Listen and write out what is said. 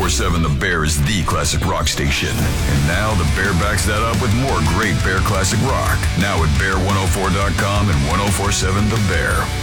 1047 The Bear is the classic rock station. And now The Bear backs that up with more great Bear classic rock. Now at bear104.com and 1047 The Bear.